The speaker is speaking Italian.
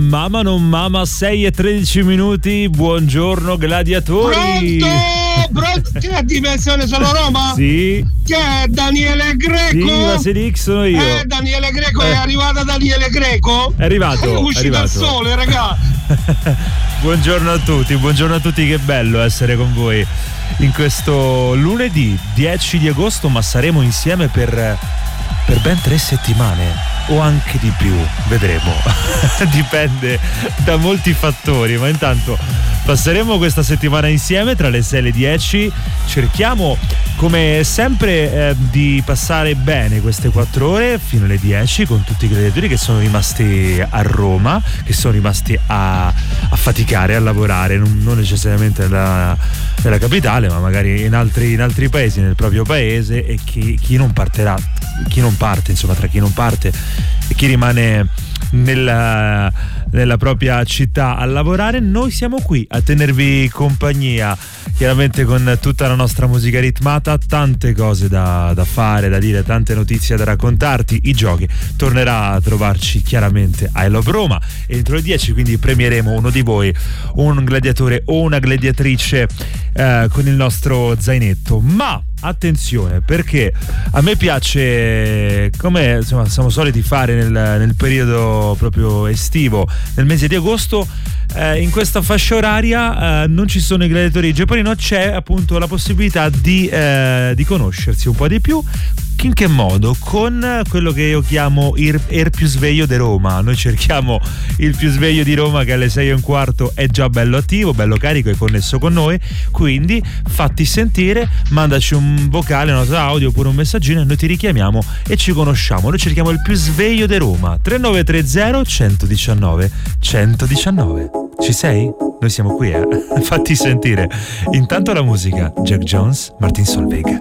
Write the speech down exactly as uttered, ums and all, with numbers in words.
Mamma non mama, sei e tredici minuti. Buongiorno gladiatori. Pronto? Pronto? Che è dimensione solo Roma? Sì. Che è Daniele Greco? Sì, la Serie X sono io. Eh, Daniele Greco, eh. è arrivata Daniele Greco? È arrivato. È uscito è arrivato. il sole, raga. Buongiorno a tutti, buongiorno a tutti, che bello essere con voi in questo lunedì dieci di agosto, ma saremo insieme per, per ben tre settimane o anche di più, vedremo. Dipende da molti fattori, ma intanto passeremo questa settimana insieme tra le sei e le dieci. Cerchiamo come sempre eh, di passare bene queste quattro ore fino alle dieci con tutti i gladiatori che sono rimasti a Roma, che sono rimasti a, a faticare, a lavorare, non, non necessariamente nella, nella capitale, ma magari in altri, in altri paesi, nel proprio paese, e chi, chi non partirà, chi non parte, insomma, tra chi non parte e chi rimane nella, nella propria città a lavorare. Noi siamo qui a tenervi compagnia, chiaramente con tutta la nostra musica ritmata, tante cose da, da fare, da dire, tante notizie da raccontarti. I giochi tornerà a trovarci chiaramente a I Love Roma, e entro le dieci quindi premieremo uno di voi, un gladiatore o una gladiatrice eh, con il nostro zainetto. Ma attenzione, perché a me piace, come insomma siamo soliti fare nel, nel periodo proprio estivo, nel mese di agosto, eh, in questa fascia oraria eh, non ci sono i gladiatori giapponesi, non c'è appunto la possibilità di, eh, di conoscersi un po' di più. In che modo? Con quello che io chiamo il, il più sveglio di Roma. Noi cerchiamo il più sveglio di Roma, che alle sei e un quarto è già bello attivo, bello carico e connesso con noi. Quindi fatti sentire, mandaci un vocale, una nota audio oppure un messaggino e noi ti richiamiamo e ci conosciamo. Noi cerchiamo il più sveglio di Roma. tre nove tre zero uno uno nove uno uno nove. Ci sei? Noi siamo qui, eh? Fatti sentire. Intanto la musica: Jack Jones, Martin Solveig.